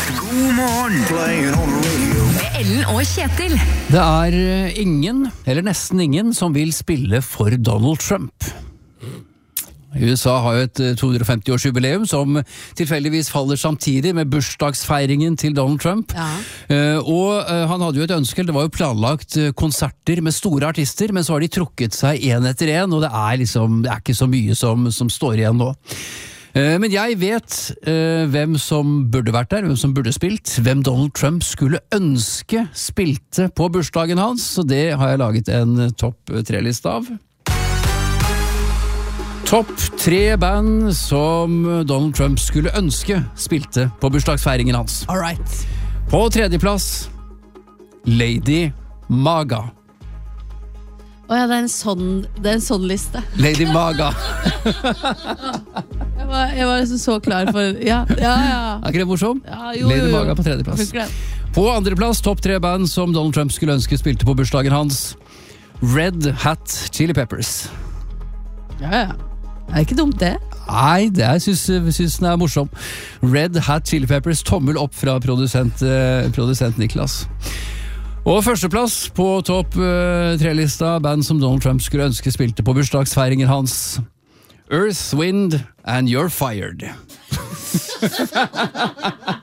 God morgen. Playing on the radio. Med Ellen og Kjetil. Det ingen, eller nesten ingen, som vil spille for Donald Trump. USA har jo et 250-årsjubileum som tilfeldigvis faller samtidig med bursdagsfeiringen til Donald Trump. Ja. Og han hadde jo et ønske, det var jo planlagt konserter med store artister, men så har de trukket seg en etter en, og det er ikke så mye som står igjen nå. Men jeg vet hvem som burde vært der, hvem som burde spilt, hvem Donald Trump skulle ønske spilte på bursdagen hans, så det har jeg laget en topp 3-liste av. Topp 3 band som Donald Trump skulle ønske spilte på bursdagsfeiringen hans. All right. På 3. plass, Lady Gaga. Åja, det er en sånn liste. Lady Gaga. Jeg var liksom så klar for Ja. Er ikke det morsom? Ja, jo. Lady Gaga på 3. plass. På 2. plass, topp 3 band som Donald Trump skulle ønske spilte på bursdagen hans. Red Hot Chili Peppers. Ja. Det er ikke dumt det. Nei, jeg synes den er morsom. Red Hot Chili Peppers, tommel opp fra produsent Niklas. Og 1. plass på topp 3-lista, band som Donald Trump skulle ønske spilte på bursdagsfeiringen hans. Earth, Wind and You're Fired.